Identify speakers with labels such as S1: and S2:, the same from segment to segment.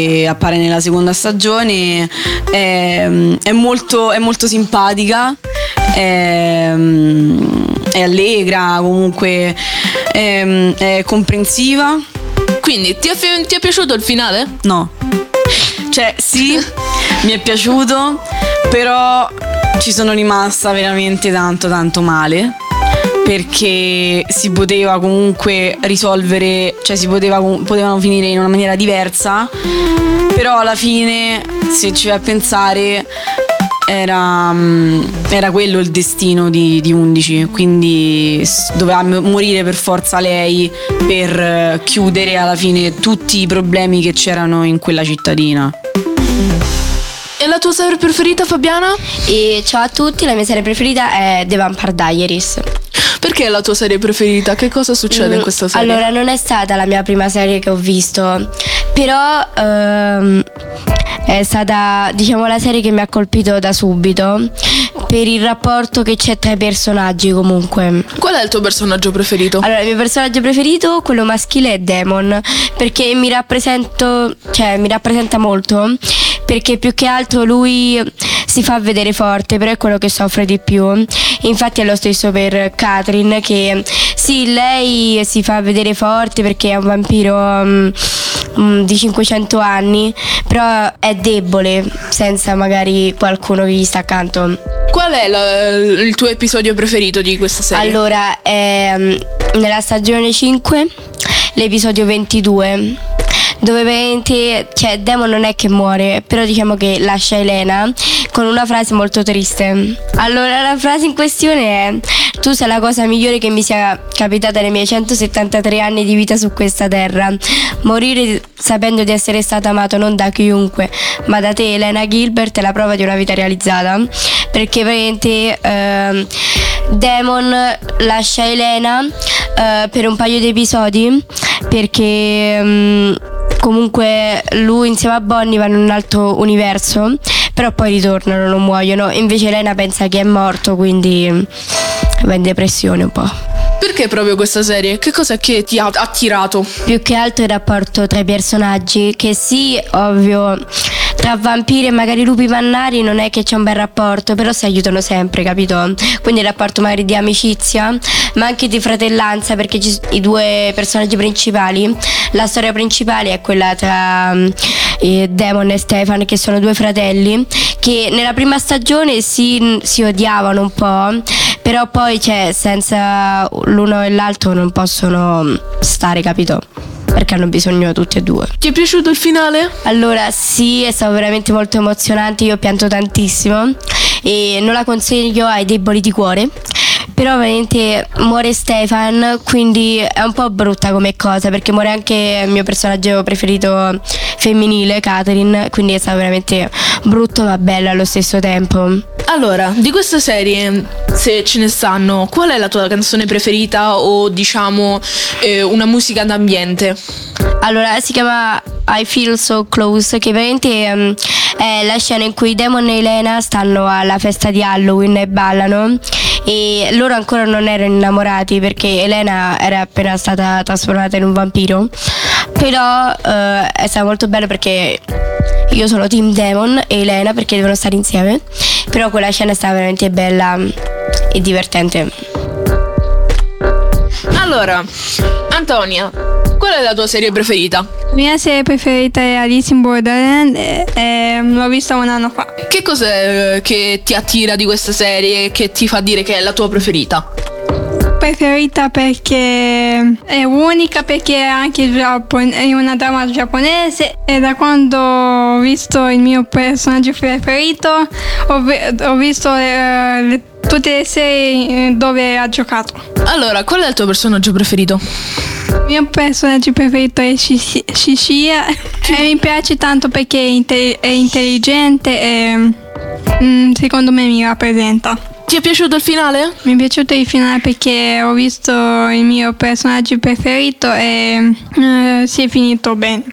S1: che appare nella seconda stagione, è molto simpatica, è allegra, comunque è comprensiva.
S2: Quindi ti è piaciuto il finale?
S1: No, cioè sì, mi è piaciuto, però ci sono rimasta veramente tanto male, perché si poteva comunque risolvere, cioè potevano finire in una maniera diversa, però alla fine, se ci vai a pensare, era quello il destino di 11, quindi doveva morire per forza lei per chiudere alla fine tutti i problemi che c'erano in quella cittadina.
S2: E la tua serie preferita, Fabiana?
S3: E ciao a tutti, la mia serie preferita è The Vampire Diaries.
S2: Perché è la tua serie preferita? Che cosa succede in questa serie?
S3: Allora, non è stata la mia prima serie che ho visto, però è stata, diciamo, la serie che mi ha colpito da subito per il rapporto che c'è tra i personaggi comunque.
S2: Qual è il tuo personaggio preferito?
S3: Allora, il mio personaggio preferito, quello maschile, è Damon, perché mi rappresenta molto, perché più che altro lui si fa vedere forte, però è quello che soffre di più. Infatti è lo stesso per Catherine, che sì, lei si fa vedere forte perché è un vampiro di 500 anni, però è debole senza magari qualcuno che gli sta accanto.
S2: Qual è il tuo episodio preferito di questa serie?
S3: Allora, è nella stagione 5, l'episodio 22, dove veramente, cioè, Damon non è che muore, però diciamo che lascia Elena con una frase molto triste. Allora, la frase in questione è: tu sei la cosa migliore che mi sia capitata nei miei 173 anni di vita su questa terra. Morire sapendo di essere stato amato non da chiunque, ma da te, Elena Gilbert, è la prova di una vita realizzata. Perché veramente Damon lascia Elena per un paio di episodi, perché comunque lui insieme a Bonnie vanno in un altro universo, però poi ritornano, non muoiono. Invece Elena pensa che è morto, quindi va in depressione un po'.
S2: Perché proprio questa serie? Che cosa che ti ha attirato?
S3: Più che altro il rapporto tra i personaggi, che sì, ovvio, tra vampiri e magari lupi mannari non è che c'è un bel rapporto, però si aiutano sempre, capito? Quindi il rapporto magari di amicizia, ma anche di fratellanza, perché i due personaggi principali, la storia principale è quella tra Damon e Stefan, che sono due fratelli che nella prima stagione si odiavano un po', però poi, cioè, senza l'uno e l'altro non possono stare, capito? Perché hanno bisogno tutti e due.
S2: Ti è piaciuto il finale?
S3: Allora sì, è stato veramente molto emozionante, io ho pianto tantissimo e non la consiglio ai deboli di cuore. Però veramente muore Stefan, quindi è un po' brutta come cosa, perché muore anche il mio personaggio preferito femminile, Catherine, quindi è stato veramente brutto ma bello allo stesso tempo.
S2: Allora, di questa serie, se ce ne stanno, qual è la tua canzone preferita o diciamo una musica d'ambiente?
S3: Allora, si chiama I Feel So Close, che veramente è la scena in cui Damon e Elena stanno alla festa di Halloween e ballano, e loro ancora non erano innamorati perché Elena era appena stata trasformata in un vampiro. Però è stato molto bello, perché io sono team Damon e Elena perché devono stare insieme. Però quella scena è stata veramente bella e divertente.
S2: Allora, Antonia, qual è la tua serie preferita?
S4: La mia serie preferita è Alice in Borderland e l'ho vista un anno fa.
S2: Che cos'è che ti attira di questa serie, che ti fa dire che è la tua preferita?
S4: Preferita perché è unica, perché è anche è una dramma giapponese, e da quando ho visto il mio personaggio preferito ho visto tutte le serie dove ha giocato.
S2: Allora, qual è il tuo personaggio preferito?
S4: Il mio personaggio preferito è Shishia e mi piace tanto perché è intelligente e secondo me mi rappresenta.
S2: Ti è piaciuto il finale?
S4: Mi è piaciuto il finale perché ho visto il mio personaggio preferito e si è finito bene.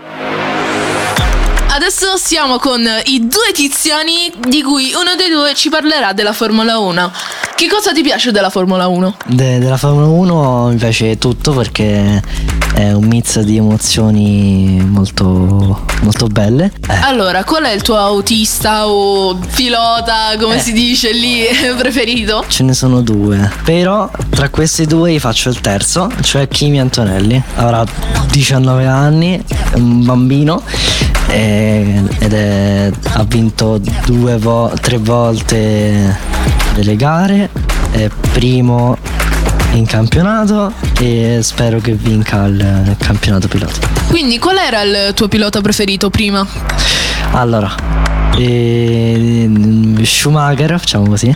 S2: Adesso siamo con i due tiziani, di cui uno dei due ci parlerà della Formula 1. Che cosa ti piace della Formula 1?
S5: Della Formula 1 mi piace tutto, perché è un mix di emozioni molto, molto belle.
S2: Allora, qual è il tuo autista o pilota, come si dice lì, preferito?
S5: Ce ne sono due, però tra questi due io faccio il terzo, cioè Kimi Antonelli. Avrà 19 anni, è un bambino ha vinto 3 volte delle gare, è primo in campionato e spero che vinca il campionato pilota.
S2: Quindi qual era il tuo pilota preferito prima?
S5: Allora, Schumacher, facciamo così,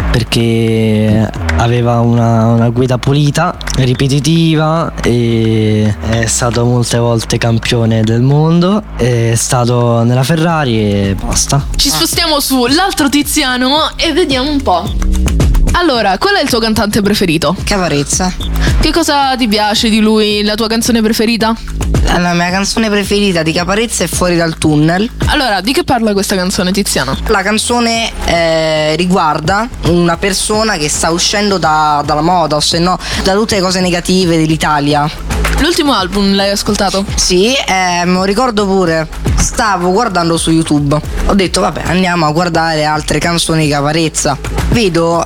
S5: perché aveva una guida pulita, ripetitiva, e è stato molte volte campione del mondo, è stato nella Ferrari e basta.
S2: Ci spostiamo sull'altro Tiziano e vediamo un po'. Allora, qual è il tuo cantante preferito?
S6: Caparezza.
S2: Che cosa ti piace di lui? La tua canzone preferita?
S6: La mia canzone preferita di Caparezza è Fuori dal tunnel.
S2: Allora, di che parla questa canzone, Tiziano?
S6: La canzone riguarda una persona che sta uscendo dalla moda, o se no da tutte le cose negative dell'Italia.
S2: L'ultimo album l'hai ascoltato?
S6: Sì, me lo ricordo pure. Stavo guardando su YouTube. Ho detto vabbè, andiamo a guardare altre canzoni di Caparezza. Vedo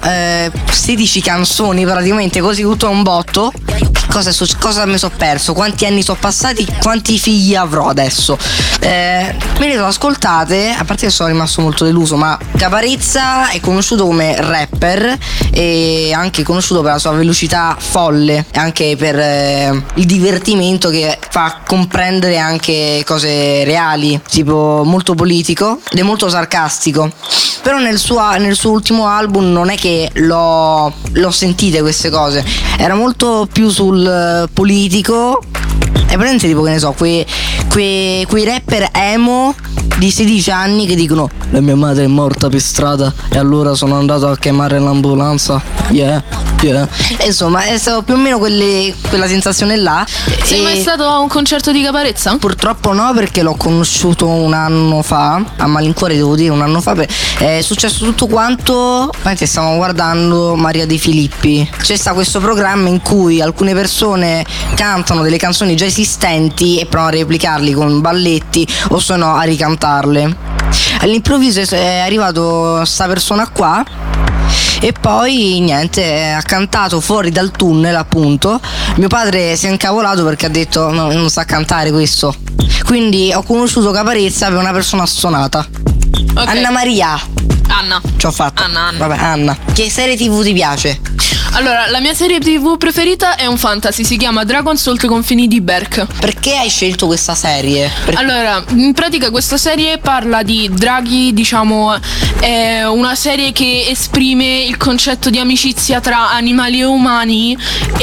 S6: 16 canzoni praticamente così tutto a un botto. Cosa mi sono perso? Quanti anni sono passati? Quanti figli avrò adesso? Me le sono ascoltate, a parte che sono rimasto molto deluso, ma Caparezza è conosciuto come rapper e anche conosciuto per la sua velocità folle e anche per il divertimento che fa comprendere anche cose reali, tipo molto politico ed è molto sarcastico. Però nel suo ultimo album non è che l'ho sentite queste cose, era molto più sul politico. È presente tipo, che ne so, quei rapper emo di 16 anni che dicono la mia madre è morta per strada e allora sono andato a chiamare l'ambulanza. Yeah. Insomma, è stato più o meno quella sensazione là.
S2: Sei mai stato a un concerto di Caparezza?
S6: Purtroppo no, perché l'ho conosciuto un anno fa, a malincuore devo dire un anno fa. È successo tutto quanto mentre stavamo guardando Maria De Filippi. C'è sta questo programma in cui alcune persone cantano delle canzoni già esistenti e provano a replicarli con balletti o se no a ricantarle. All'improvviso è arrivato sta persona qua e poi niente, ha cantato Fuori dal tunnel, appunto. Mio padre si è incavolato perché ha detto no, non sa cantare questo. Quindi ho conosciuto Caparezza per una persona stonata. Okay. Anna Maria.
S2: Anna.
S6: Ci ho fatto.
S2: Anna.
S6: Vabbè, Anna. Che serie TV ti piace?
S2: Allora, la mia serie TV preferita è un fantasy, si chiama Dragons oltre i confini di Berk.
S6: Perché hai scelto questa serie?
S2: Allora, in pratica questa serie parla di draghi, diciamo, è una serie che esprime il concetto di amicizia tra animali e umani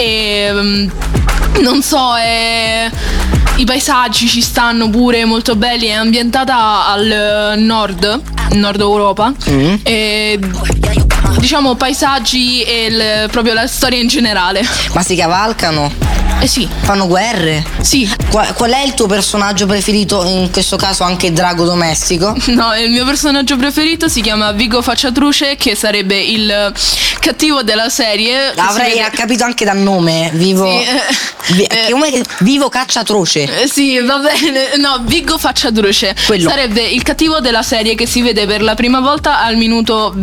S2: e non so, i paesaggi ci stanno pure molto belli, è ambientata al nord Europa e diciamo paesaggi e proprio la storia in generale.
S6: Ma si cavalcano?
S2: Sì.
S6: Fanno guerre?
S2: Sì.
S6: Qual è il tuo personaggio preferito, in questo caso anche drago domestico?
S2: No, il mio personaggio preferito si chiama Vigo Facciatruce, che sarebbe il cattivo della serie.
S6: Avrei capito anche dal nome. Vivo Cacciatroce.
S2: Sì, va bene. No, Vigo Facciatruce.
S6: Quello.
S2: Sarebbe il cattivo della serie che si vede per la prima volta al minuto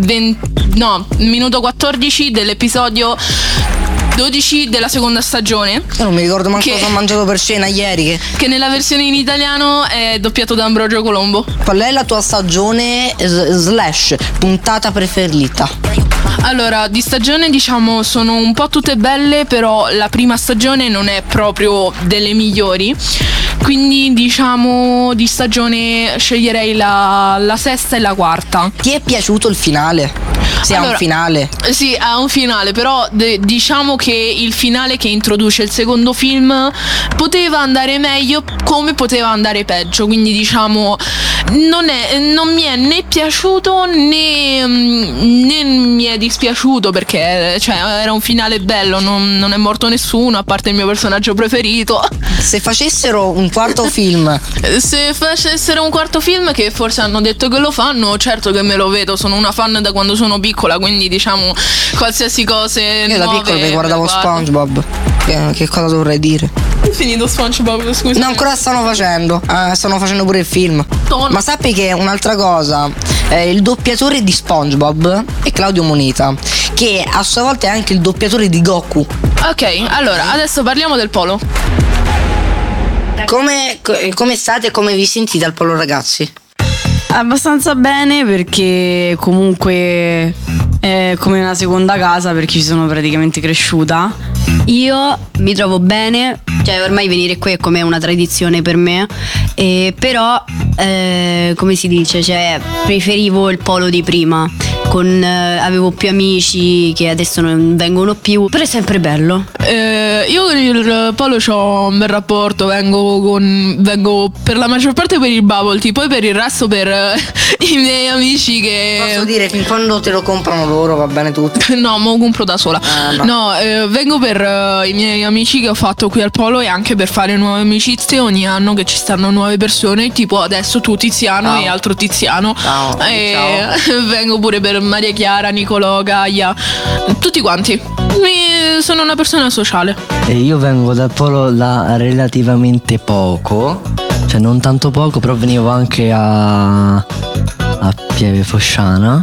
S2: 14 dell'episodio 12 della seconda stagione.
S6: Io non mi ricordo manco cosa ho mangiato per cena ieri.
S2: Che nella versione in italiano è doppiato da Ambrogio Colombo.
S6: Qual è la tua stagione / puntata preferita?
S2: Allora, di stagione diciamo sono un po' tutte belle, però la prima stagione non è proprio delle migliori. Quindi diciamo di stagione sceglierei la sesta e la quarta.
S6: Ti è piaciuto il finale? Sì, allora, ha un finale.
S2: Sì, ha un finale, però diciamo che il finale che introduce il secondo film poteva andare meglio come poteva andare peggio. Quindi diciamo non mi è né piaciuto né mi è dispiaciuto, perché cioè, era un finale bello, non è morto nessuno a parte il mio personaggio preferito.
S6: Se facessero un quarto film,
S2: che forse hanno detto che lo fanno, certo che me lo vedo, sono una fan da quando sono piccola, quindi diciamo qualsiasi cosa.
S6: Io da piccolo mi guardavo SpongeBob. Che cosa dovrei dire?
S2: È finito SpongeBob, scusa.
S6: No, ancora stanno facendo. Stanno facendo pure il film. Ma sappi che un'altra cosa, il doppiatore di SpongeBob è Claudio Moneta, che a sua volta è anche il doppiatore di Goku.
S2: Ok, allora, adesso parliamo del polo.
S6: Come state e come vi sentite al polo, ragazzi?
S1: Abbastanza bene, perché comunque è come una seconda casa, perché ci sono praticamente cresciuta.
S7: Io mi trovo bene, cioè ormai venire qui è come una tradizione per me, però come si dice, cioè preferivo il polo di prima, avevo più amici che adesso non vengono più, però è sempre bello.
S2: Io con il polo ho un bel rapporto, vengo per la maggior parte per il bubble tea, poi per il resto per i miei amici che...
S6: Posso dire, fin quando te lo comprano loro va bene tutto?
S2: No, mo compro da sola. No, vengo per i miei amici che ho fatto qui al polo, e anche per fare nuove amicizie ogni anno che ci stanno nuove persone, tipo adesso tu Tiziano e altro Tiziano.
S6: Ciao.
S2: Vengo pure per Maria Chiara, Nicolò, Gaia, tutti quanti. Sono una persona sociale.
S5: E io vengo dal polo da relativamente poco, cioè non tanto poco, però venivo anche a Pieve Fosciana,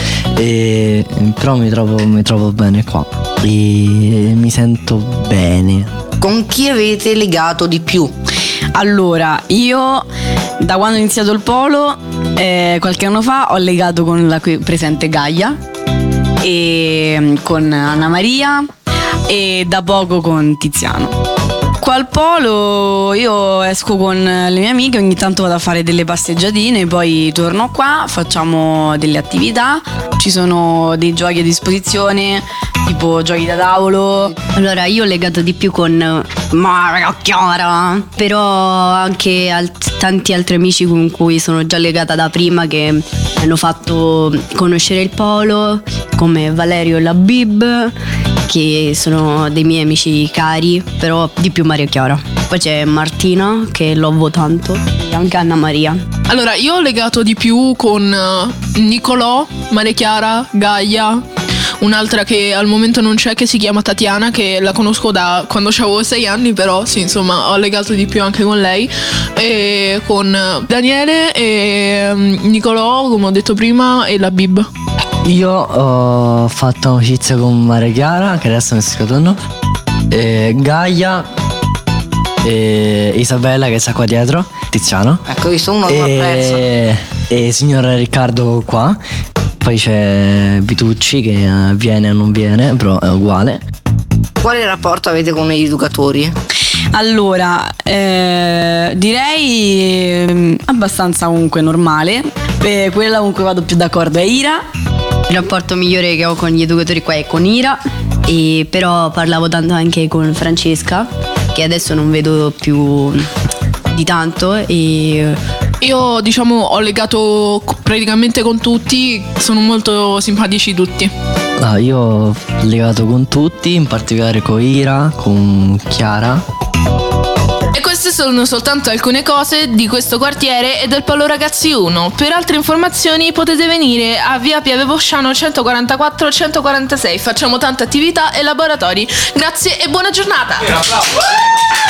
S5: però mi trovo bene qua e mi sento bene.
S6: Con chi avete legato di più?
S1: Allora, io da quando ho iniziato il polo, qualche anno fa, ho legato con la qui presente Gaia, e con Anna Maria, e da poco con Tiziano. Qua al polo io esco con le mie amiche, ogni tanto vado a fare delle passeggiatine, poi torno qua, facciamo delle attività, ci sono dei giochi a disposizione, tipo giochi da tavolo.
S7: Allora, io ho legato di più con Maria Chiara, però anche tanti altri amici con cui sono già legata da prima, che mi hanno fatto conoscere il polo, come Valerio e la Bib, che sono dei miei amici cari, però di più Maria Chiara. Poi c'è Martina, che l'ovo tanto, e anche Anna Maria.
S2: Allora, io ho legato di più con Nicolò, Maria Chiara, Gaia, un'altra che al momento non c'è, che si chiama Tatiana, che la conosco da quando avevo 6 anni, però sì, insomma, ho legato di più anche con lei, e con Daniele e Nicolò, come ho detto prima, e la Bib.
S5: Io ho fatto amicizia con Maria Chiara, che adesso mi sto scordando, Gaia, e Isabella, che sta qua dietro, Tiziano.
S6: Ecco, visto uno non apprezza.
S5: E signor Riccardo qua. Poi c'è Vitucci, che viene o non viene, però è uguale.
S6: Quale rapporto avete con gli educatori?
S1: Allora, direi abbastanza comunque normale. Quella con cui vado più d'accordo è Ira.
S7: Il rapporto migliore che ho con gli educatori qua è con Ira, e però parlavo tanto anche con Francesca, che adesso non vedo più di tanto, e
S2: io diciamo ho legato praticamente con tutti, sono molto simpatici tutti.
S5: Io ho legato con tutti, in particolare con Ira, con Chiara.
S2: E queste sono soltanto alcune cose di questo quartiere e del Polo Ragazzi 1. Per altre informazioni potete venire a via Pieve Fosciano 144-146. Facciamo tante attività e laboratori. Grazie e buona giornata!